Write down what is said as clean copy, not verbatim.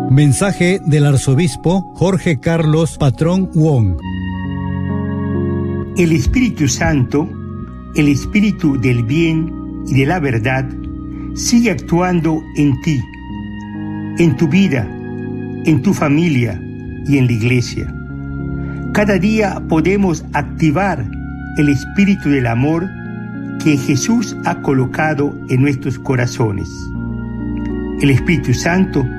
Mensaje del arzobispo Jorge Carlos Patrón Wong. El Espíritu Santo, el Espíritu del bien y de la verdad, sigue actuando en ti, en tu vida, en tu familia y en la iglesia. Cada día podemos activar el espíritu del amor que Jesús ha colocado en nuestros corazones. El Espíritu Santo